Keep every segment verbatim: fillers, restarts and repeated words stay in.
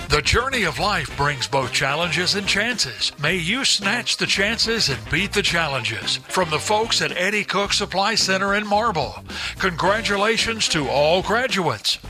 The journey of life brings both challenges and chances. May you snatch the chances and beat the challenges. From the folks at Eddie Cook Supply Center in Marble, congratulations to all graduates.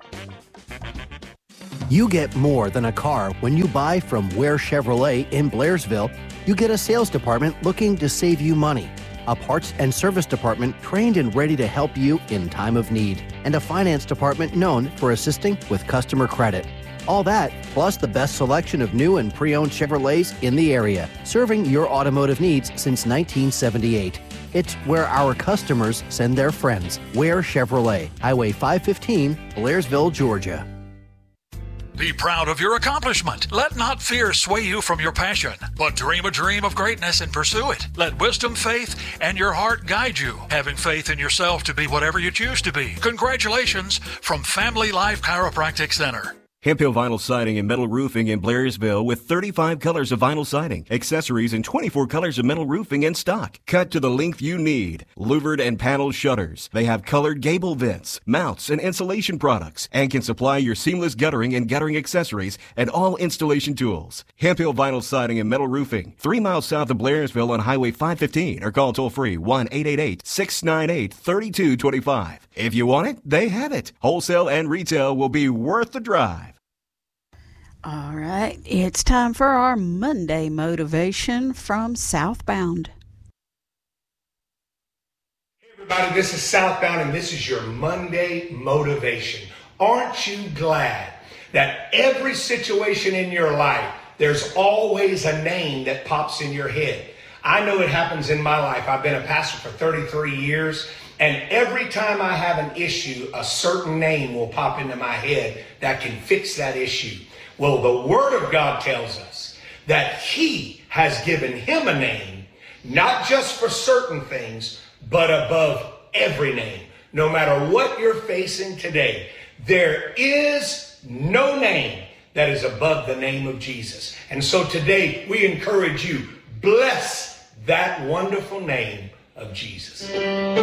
You get more than a car when you buy from Ware Chevrolet in Blairsville. You get a sales department looking to save you money, a parts and service department trained and ready to help you in time of need, and a finance department known for assisting with customer credit. All that, plus the best selection of new and pre-owned Chevrolets in the area, serving your automotive needs since nineteen seventy-eight. It's where our customers send their friends. Ware Chevrolet, Highway five fifteen, Blairsville, Georgia. Be proud of your accomplishment. Let not fear sway you from your passion, but dream a dream of greatness and pursue it. Let wisdom, faith, and your heart guide you, having faith in yourself to be whatever you choose to be. Congratulations from Family Life Chiropractic Center. Hemp Hill Vinyl Siding and Metal Roofing in Blairsville with thirty-five colors of vinyl siding, accessories, and twenty-four colors of metal roofing in stock. Cut to the length you need. Louvered and paneled shutters. They have colored gable vents, mounts, and insulation products, and can supply your seamless guttering and guttering accessories and all installation tools. Hemp Hill Vinyl Siding and Metal Roofing, three miles south of Blairsville on Highway five fifteen, or call toll free one eight eight eight, six nine eight, three two two five. If you want it, they have it. Wholesale and retail will be worth the drive. All right, it's time for our Monday motivation from Southbound. Hey everybody, this is Southbound and this is your Monday motivation. Aren't you glad that every situation in your life, there's always a name that pops in your head? I know it happens in my life. I've been a pastor for thirty-three years, and every time I have an issue, a certain name will pop into my head that can fix that issue. Well, the Word of God tells us that He has given him a name, not just for certain things, but above every name. No matter what you're facing today, there is no name that is above the name of Jesus. And so today we encourage you, bless that wonderful name of Jesus.